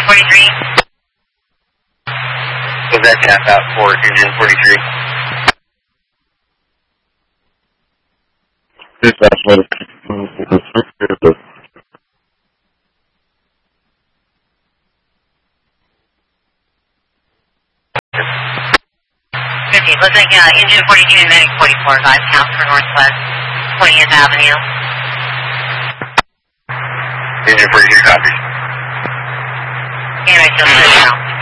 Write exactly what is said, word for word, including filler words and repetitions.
forty-three. Was that tap out for engine forty-three? This athletic. fifty. Looks like uh, engine forty-two, Medic forty-four, five count for Northwest twentieth Avenue. Engine forty-three copies. And I still sit down.